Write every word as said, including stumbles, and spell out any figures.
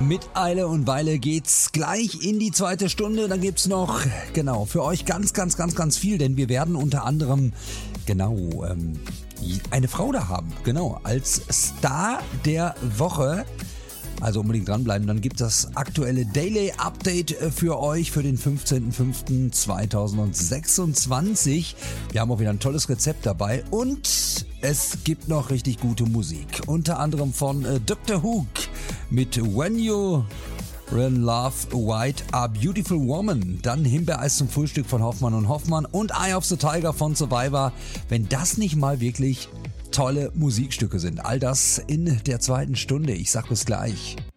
Mit Eile und Weile geht's gleich in die zweite Stunde. Dann gibt's noch, genau, für euch ganz, ganz, ganz, ganz viel, denn wir werden unter anderem, genau, ähm, eine Frau da haben, genau, als Star der Woche. Also unbedingt dranbleiben, dann gibt es das aktuelle Daily Update für euch für den fünfzehnten fünften zweitausendsechsundzwanzig. Wir haben auch wieder ein tolles Rezept dabei und es gibt noch richtig gute Musik. Unter anderem von äh, Doktor Hook mit When You When Love White A Beautiful Woman. Dann Himbeereis zum Frühstück von Hoffmann und Hoffmann und Eye of the Tiger von Survivor. Wenn das nicht mal wirklich tolle Musikstücke sind. All das in der zweiten Stunde. Ich sag bis gleich.